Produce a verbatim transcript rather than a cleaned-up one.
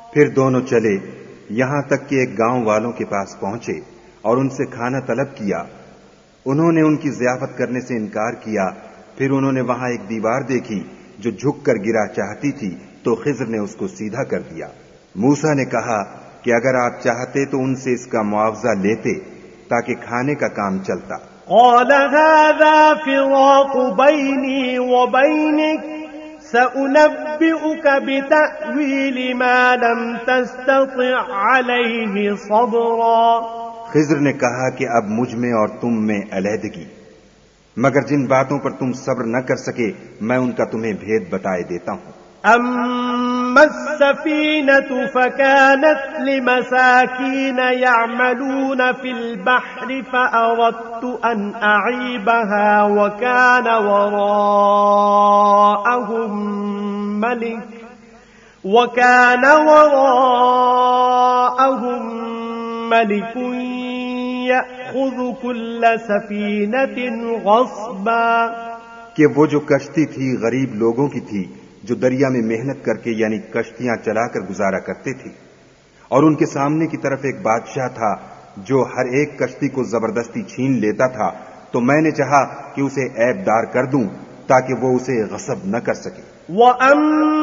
پھر دونوں چلے یہاں تک کہ ایک گاؤں والوں کے پاس پہنچے اور ان سے کھانا طلب کیا۔ انہوں نے ان کی ضیافت کرنے سے انکار کیا۔ پھر انہوں نے وہاں ایک دیوار دیکھی جو جھک کر گرا چاہتی تھی تو خضر نے اس کو سیدھا کر دیا۔ موسیٰ نے کہا کہ اگر آپ چاہتے تو ان سے اس کا معاوضہ لیتے تاکہ کھانے کا کام چلتا۔ قال هذا فراق بيني وبينك سأنبئك بتأويل ما لم تستطع عليه صبرا۔ خضر نے کہا کہ اب مجھ میں اور تم میں علیحدگی، مگر جن باتوں پر تم صبر نہ کر سکے میں ان کا تمہیں بھید بتائے دیتا ہوں۔ أما السفينة فكانت لمساكين يعملون في البحر فأردت أن أعيبها وكان وراءهم ملك وكان وراءهم ملك يأخذ كل سفينة غصبا، کہ وہ جو کشتی تھی غریب لوگوں کی تھی جو دریا میں محنت کر کے یعنی کشتیاں چلا کر گزارا کرتے تھے، اور ان کے سامنے کی طرف ایک بادشاہ تھا جو ہر ایک کشتی کو زبردستی چھین لیتا تھا، تو میں نے چاہا کہ اسے عیب دار کر دوں تاکہ وہ اسے غصب نہ کر سکے۔